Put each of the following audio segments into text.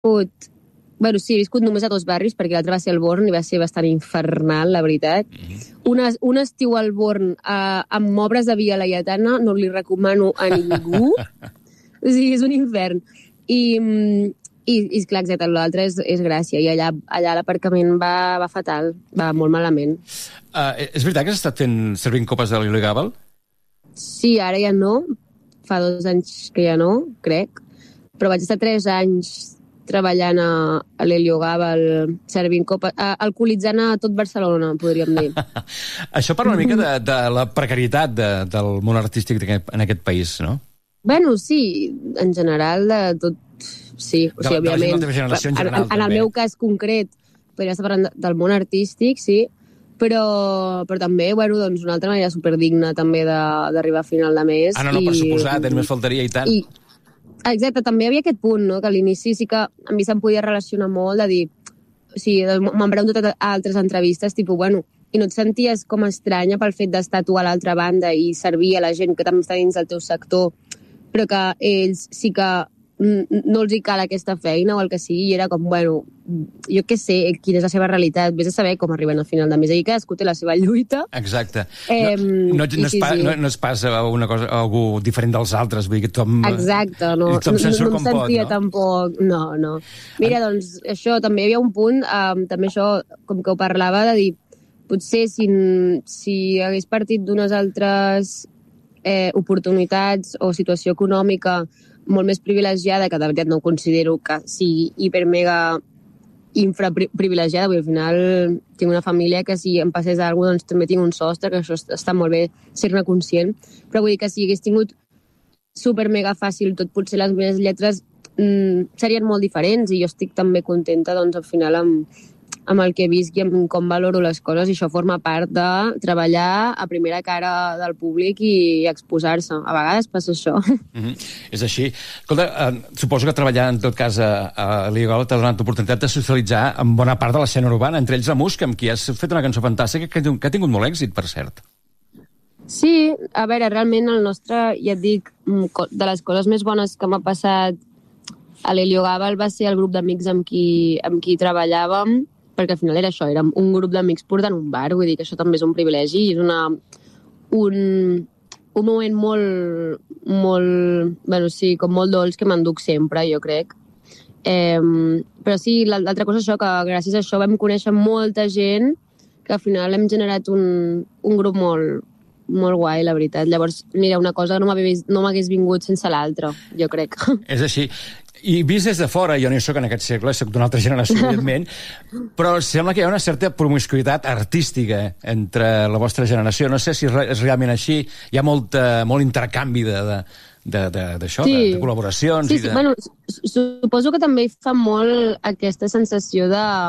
Bueno, sí, he viscut només a 2 barris, perquè l'altre va ser el Born i va ser bastant infernal, la veritat. Un estiu al Born amb obres de Via Laietana no li recomano a ningú. O sigui, és un infern. I clar, exacte, l'altre és Gràcia, i allà l'aparcament va fatal, va molt malament. És veritat que has estat servint copes de l'Il·legàbal? Sí, ara ja no. Fa 2 anys que ja no, crec. Però vaig estar 3 anys treballant a l'Heliogàbal, servint copes, alcoholitzant a tot Barcelona, podríem dir. Això parla una mica de la precarietat del món artístic en aquest país, no? Bueno, sí, en general, de tot, sí. O sigui, òbviament, en el meu cas concret, podria estar parlant del món artístic, sí, però també, bueno, doncs una altra manera superdigna també d'arribar a final de mes. No, per suposat, només faltaria i tant. Exacte, també hi havia aquest punt, no?, que a l'inici sí que a mi se'm podia relacionar molt de dir, o sigui, m'han preguntat a altres entrevistes, tipus, bueno, i no et senties com estranya pel fet d'estar tu a l'altra banda i servir a la gent que també està dins del teu sector, però que ells sí que no els hi cal aquesta feina o el que sigui, i era com, bueno, jo què sé quina és la seva realitat, vés a saber com arriben al final de mes, i cadascú té la seva lluita. Exacte. No és pas una cosa, algú diferent dels altres, vull dir que tothom... Exacte, no em sentia tampoc, no. Mira, doncs, això, també hi havia un punt, també això, com que ho parlava, de dir, potser si hagués partit d'unes altres oportunitats o situació econòmica molt més privilegiada, que de veritat no considero que sigui hiper-mega infraprivilegiada, perquè al final tinc una família que si em passés alguna cosa doncs també tinc un sostre, que això està molt bé ser-ne conscient, però vull dir que si hagués tingut super-mega fàcil tot, potser les meves lletres serien molt diferents, i jo estic també contenta doncs al final amb el que he vist i amb com valoro les coses, i això forma part de treballar a primera cara del públic i exposar-se. A vegades passa això. És així. Escolta, suposo que treballar en tot cas a l'Heliogàbal t'ha donat l'oportunitat de socialitzar amb bona part de l'escena urbana, entre ells la Musk, amb qui has fet una cançó fantàstica que ha tingut molt èxit, per cert. Sí, a veure, realment el nostre, ja et dic, de les coses més bones que m'ha passat a l'Heliogàbal va ser el grup d'amics amb qui treballàvem, perquè al final era això, érem un grup d'amics portant un bar, vull dir que això també és un privilegi, i és un moment molt, bueno, sí, com molt dolç que m'enduc sempre, jo crec. Però sí, l'altra cosa és això, que gràcies a això vam conèixer molta gent, que al final hem generat un grup molt, molt guai, la veritat. Llavors, mira, una cosa no m'hagués vingut sense l'altra, jo crec. És així. I vist des de fora, jo no hi soc en aquest segle, soc d'una altra generació, evidentment, però sembla que hi ha una certa promiscuïtat artística entre la vostra generació. No sé si és realment així. Hi ha molt intercanvi d'això, sí, de col·laboracions. Sí, bueno, suposo que també hi fa molt aquesta sensació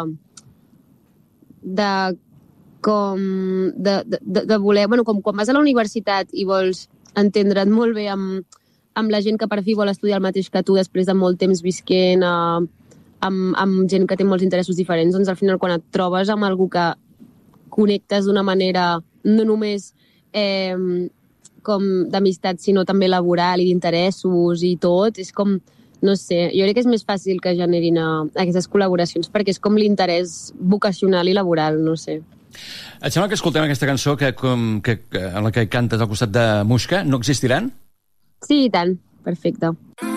de voler... Bueno, com quan vas a la universitat i vols entendre't molt bé amb la gent que per fi vol estudiar el mateix que tu després de molt temps visquent amb gent que té molts interessos diferents, doncs al final quan et trobes amb algú que connectes d'una manera no només com d'amistat, sinó també laboral i d'interessos i tot, és com, no sé, jo crec que és més fàcil que generin aquestes col·laboracions perquè és com l'interès vocacional i laboral, no sé. Et sembla que escoltem aquesta cançó en la que cantes al costat de Mushka, No existiran? Sí, i tant. Perfecte.